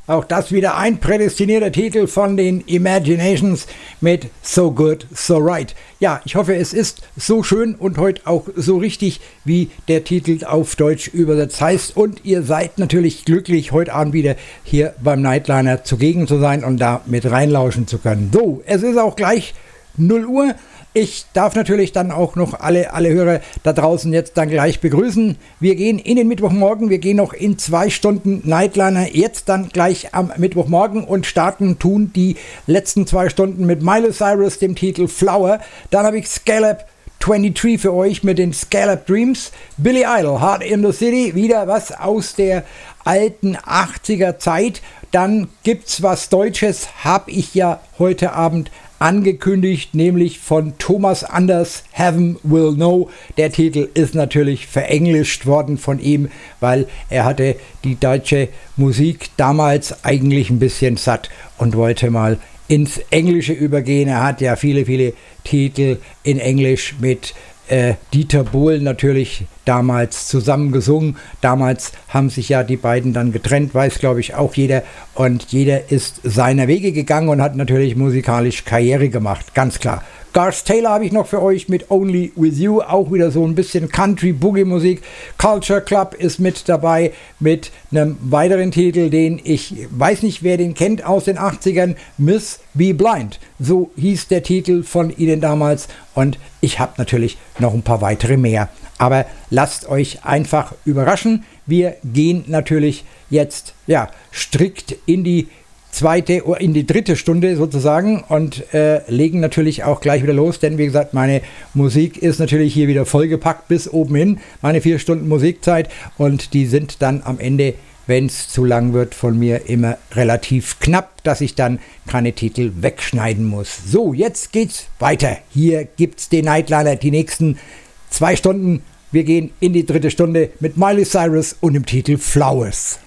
auch das wieder ein prädestinierter Titel von den Imaginations mit So Good, So Right. Ja, ich hoffe, es ist so schön und heute auch so richtig, wie der Titel auf Deutsch übersetzt heißt. Und ihr seid natürlich glücklich, heute Abend wieder hier beim Nightliner zugegen zu sein und da mit reinlauschen zu können. So, es ist auch gleich 0 Uhr. Ich darf natürlich dann auch noch alle Hörer da draußen jetzt dann gleich begrüßen. Wir gehen in den Mittwochmorgen, wir gehen noch in 2 Stunden Nightliner, jetzt dann gleich am Mittwochmorgen und tun die letzten 2 Stunden mit Miley Cyrus, dem Titel Flower. Dann habe ich Scalab 23 für euch mit den Scalab Dreams. Billy Idol, Heart in the City, wieder was aus der alten 80er Zeit. Dann gibt's was Deutsches, habe ich ja heute Abend angekündigt, nämlich von Thomas Anders, Heaven Will Know. Der Titel ist natürlich verenglischt worden von ihm, weil er hatte die deutsche Musik damals eigentlich ein bisschen satt und wollte mal ins Englische übergehen. Er hat ja viele Titel in Englisch mit Dieter Bohlen natürlich damals zusammen gesungen. Damals haben sich ja die beiden dann getrennt, weiß glaube ich auch jeder. Und jeder ist seiner Wege gegangen und hat natürlich musikalisch Karriere gemacht, ganz klar. Garth Taylor habe ich noch für euch mit Only With You, auch wieder so ein bisschen Country-Boogie-Musik. Culture Club ist mit dabei mit einem weiteren Titel, den ich weiß nicht, wer den kennt aus den 80ern, Miss Be Blind. So hieß der Titel von ihnen damals und ich habe natürlich noch ein paar weitere mehr. Aber lasst euch einfach überraschen. Wir gehen natürlich jetzt strikt in die dritte Stunde sozusagen und legen natürlich auch gleich wieder los, denn wie gesagt, meine Musik ist natürlich hier wieder vollgepackt bis oben hin, meine 4 Stunden Musikzeit und die sind dann am Ende, wenn es zu lang wird, von mir immer relativ knapp, dass ich dann keine Titel wegschneiden muss. So, jetzt geht's weiter. Hier gibt's den Nightliner, die nächsten 2 Stunden. Wir gehen in die dritte Stunde mit Miley Cyrus und dem Titel Flowers.